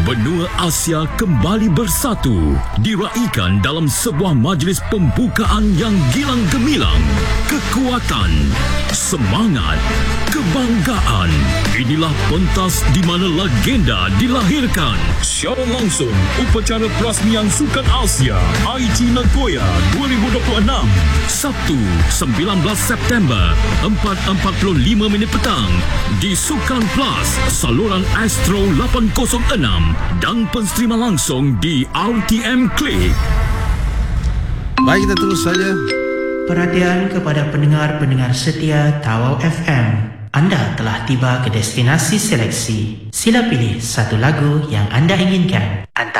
Benua Asia kembali bersatu, diraikan dalam sebuah majlis pembukaan yang gilang gemilang. Kekuatan, semangat, kebanggaan. Inilah pentas di mana legenda dilahirkan. Secara langsung upacara perasmian Sukan Asia IT Nagoya 2026, Sabtu 19 September 4.45 petang di Sukan Plus saluran Astro 806 dan pensterima langsung di RTM Klik. Baik, kita terus saja. Perhatian kepada pendengar-pendengar setia Tawau FM. Anda telah tiba ke destinasi seleksi. Sila pilih satu lagu yang anda inginkan.